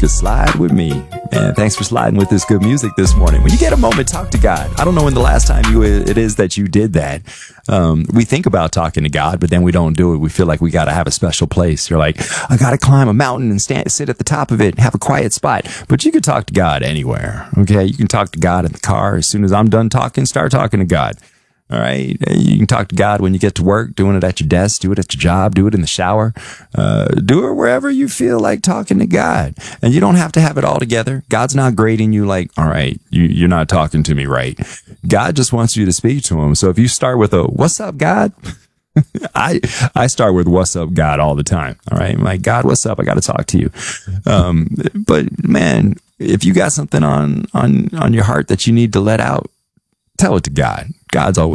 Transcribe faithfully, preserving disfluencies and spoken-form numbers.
could slide with me. Man, thanks for sliding with this good music this morning. When you get a moment, talk to God. I don't know when the last time you it is that you did that. Um, we think about talking to God, but then we don't do it. We feel like we got to have a special place. You're like, I got to climb a mountain and stand, sit at the top of it and have a quiet spot. But you can talk to God anywhere. Okay. You can talk to God in the car. As soon as I'm done talking, start talking to God. All right. You can talk to God when you get to work, doing it at your desk, do it at your job, do it in the shower, uh, do it wherever you feel like talking to God. And you don't have to have it all together. God's not grading you like, all right, you, you're not talking to me right. God just wants you to speak to him. So if you start with a, what's up, God? I, I start with what's up, God, all the time. All right. I'm like, God, what's up? I got to talk to you. Um, but man, if you got something on, on, on your heart that you need to let out, tell it to God. God's always